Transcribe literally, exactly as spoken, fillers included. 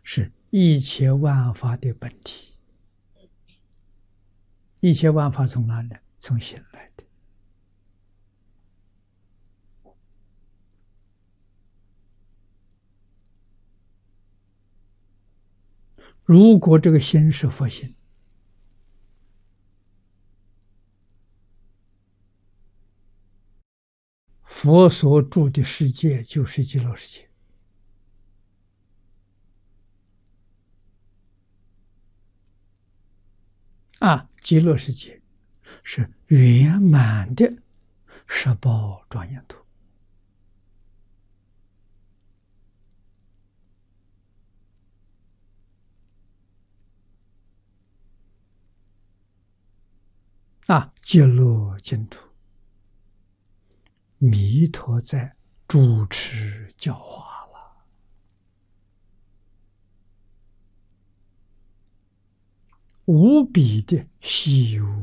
是一切万法的本体。一切万法从哪里来？从心来的。如果这个心是佛心，佛所住的世界就是极乐世界。啊，极乐世界是圆满的十宝庄严土。啊，极乐净土，弥陀在主持教化了，无比的稀有